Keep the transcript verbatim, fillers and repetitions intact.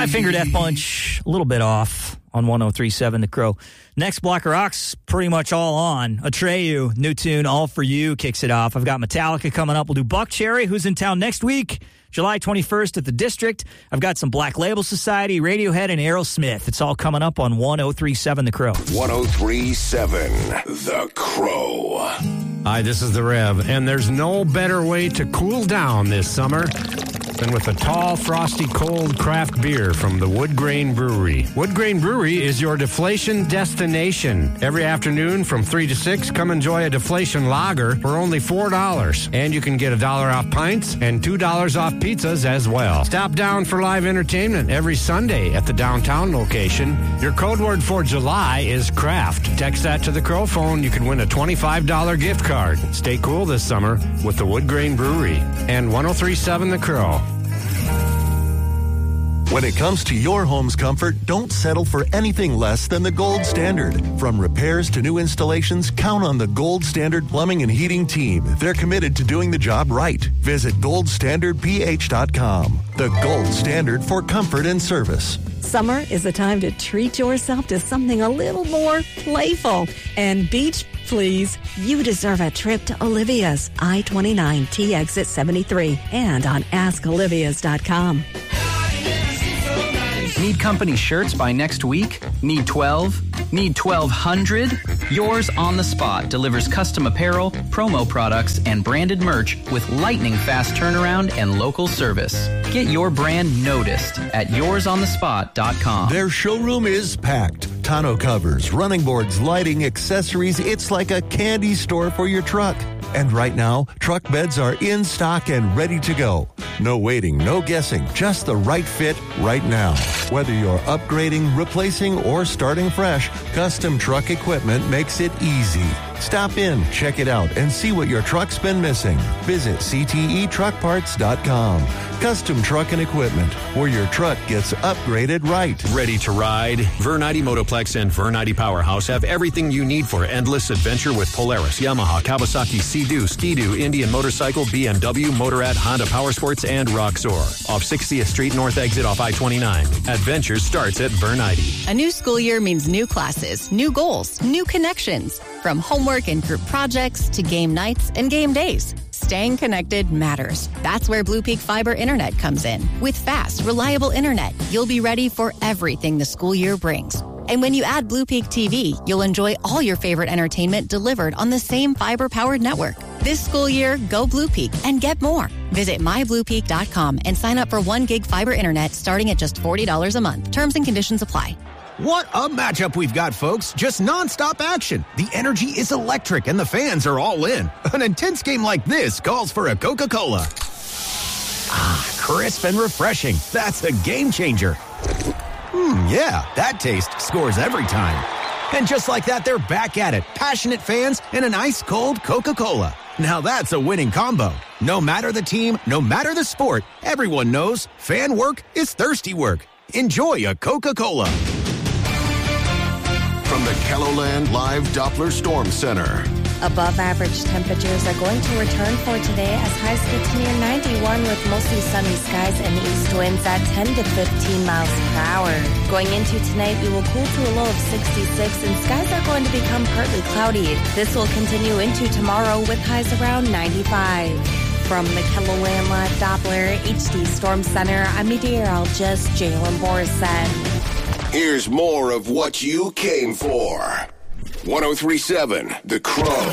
Five Finger Death Punch, a little bit off on one oh three point seven The Crow. Next block of rocks, pretty much all on. Atreyu, new tune, All For You, kicks it off. I've got Metallica coming up. We'll do Buck Cherry, who's in town next week, July twenty-first at the District. I've got some Black Label Society, Radiohead, and Aerosmith. It's all coming up on one oh three point seven The Crow. one oh three point seven The Crow. Hi, this is The Rev, and there's no better way to cool down this summer than with a tall, frosty, cold craft beer from the Wood Grain Brewery. Wood Grain Brewery is your deflation destination. Every afternoon from three to six, come enjoy a deflation lager for only four dollars. And you can get a dollar off pints and two dollars off pizzas as well. Stop down for live entertainment every Sunday at the downtown location. Your code word for July is craft. Text that to the Crow phone. You can win a twenty-five dollars gift card. Stay cool this summer with the Wood Grain Brewery and one oh three point seven The Crow. When it comes to your home's comfort, don't settle for anything less than the gold standard. From repairs to new installations, count on the Gold Standard Plumbing and Heating team. They're committed to doing the job right. Visit gold standard p h dot com. The gold standard for comfort and service. Summer is the time to treat yourself to something a little more playful. And beach, please. You deserve a trip to Olivia's, I twenty-nine T Exit seventy-three, and on ask olivias dot com. Need company shirts by next week? Need twelve? Need twelve hundred? Yours on the Spot delivers custom apparel, promo products, and branded merch with lightning fast turnaround and local service. Get your brand noticed at yours on the spot dot com. Their showroom is packed. Tonneau covers, running boards, lighting, accessories. It's like a candy store for your truck. And right now, truck beds are in stock and ready to go. No waiting, no guessing, just the right fit right now. Whether you're upgrading, replacing, or starting fresh, Custom Truck Equipment makes it easy. Stop in, check it out, and see what your truck's been missing. Visit c t e truck parts dot com. Custom Truck and Equipment, where your truck gets upgraded right. Ready to ride? Vernite Motoplex and Vernite Powerhouse have everything you need for endless adventure with Polaris, Yamaha, Kawasaki, Sea-Doo, Ski-Doo, Indian Motorcycle, B M W, Motorrad, Honda Powersports, and Roxor. Off sixtieth Street North exit off I twenty-nine. Adventure starts at Vernite. A new school year means new classes, new goals, new connections. From homework and group projects to game nights and game days, staying connected matters. That's where Blue Peak Fiber Internet comes in. With fast, reliable internet, you'll be ready for everything the school year brings. And when you add Blue Peak T V, you'll enjoy all your favorite entertainment delivered on the same fiber-powered network. This school year, go Blue Peak and get more. Visit my blue peak dot com and sign up for one gig fiber internet starting at just forty dollars a month. Terms and conditions apply. What a matchup we've got, folks. Just nonstop action. The energy is electric and the fans are all in. An intense game like this calls for a Coca-Cola. Ah, crisp and refreshing. That's a game changer. Hmm, yeah, that taste scores every time. And just like that, they're back at it. Passionate fans and an ice-cold Coca-Cola. Now that's a winning combo. No matter the team, no matter the sport, everyone knows fan work is thirsty work. Enjoy a Coca-Cola. From the KELOLAND Live Doppler Storm Center. Above average temperatures are going to return for today as highs get to near ninety-one with mostly sunny skies and east winds at ten to fifteen miles per hour. Going into tonight, we will cool to a low of sixty-six and skies are going to become partly cloudy. This will continue into tomorrow with highs around ninety-five. From the KELOLAND Live Doppler H D Storm Center, I'm meteorologist Jalen Borson. Here's more of what you came for. one oh three point seven The Crow.